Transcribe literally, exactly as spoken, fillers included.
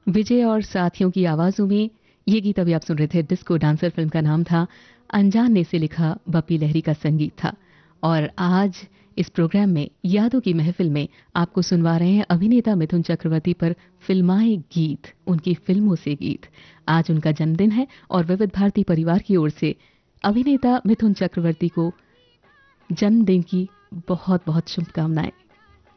विजय और साथियों की आवाजों में ये गीत अभी आप सुन रहे थे। डिस्को डांसर फिल्म का नाम था। अनजान ने से लिखा बप्पी लहरी का संगीत था। और आज इस प्रोग्राम में यादों की महफिल में आपको सुनवा रहे हैं अभिनेता मिथुन चक्रवर्ती पर फिल्माए गीत, उनकी फिल्मों से गीत। आज उनका जन्मदिन है और विविध भारती परिवार की ओर से अभिनेता मिथुन चक्रवर्ती को जन्मदिन की बहुत बहुत शुभकामनाएं।